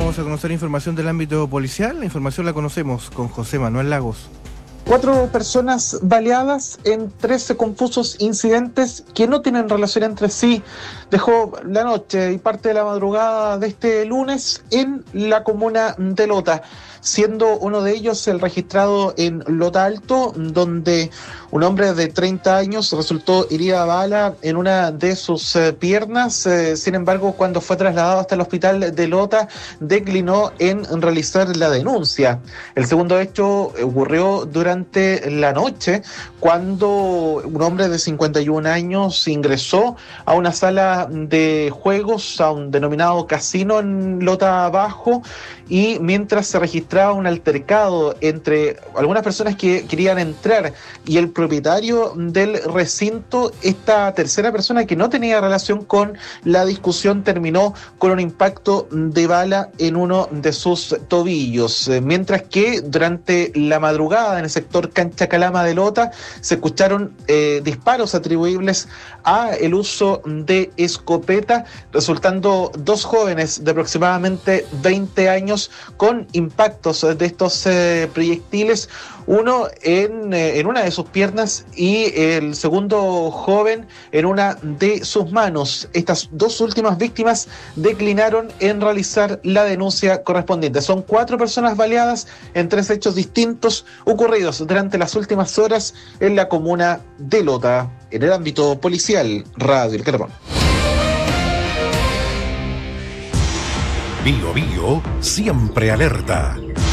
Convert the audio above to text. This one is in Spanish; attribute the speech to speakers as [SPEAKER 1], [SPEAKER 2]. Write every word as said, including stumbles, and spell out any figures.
[SPEAKER 1] Vamos a conocer información del ámbito policial. La información la conocemos con José Manuel Lagos.
[SPEAKER 2] Cuatro personas baleadas en trece confusos incidentes que no tienen relación entre sí. Dejó la noche y parte de la madrugada de este lunes en la comuna de Lota, siendo uno de ellos el registrado en Lota Alto, donde un hombre de treinta años resultó herido a bala en una de sus eh, piernas. Eh, sin embargo, cuando fue trasladado hasta el hospital de Lota, declinó en realizar la denuncia. El segundo hecho ocurrió durante la noche, cuando un hombre de cincuenta y un años ingresó a una sala de juegos, a un denominado casino en Lota Bajo, y mientras se registraba un altercado entre algunas personas que querían entrar y el propietario del recinto, esta tercera persona que no tenía relación con la discusión terminó con un impacto de bala en uno de sus tobillos, mientras que durante la madrugada en el sector Cancha Calama de Lota se escucharon eh, disparos atribuibles a el uso de escopeta, resultando dos jóvenes de aproximadamente veinte años con impactos de estos eh, proyectiles, uno en, eh, en una de sus piernas y el segundo joven en una de sus manos. Estas dos últimas víctimas declinaron en realizar la denuncia correspondiente. Son cuatro personas baleadas en tres hechos distintos ocurridos durante las últimas horas en la comuna de Lota. En el ámbito policial, Radio El Carbón.
[SPEAKER 3] Bio Bio siempre alerta.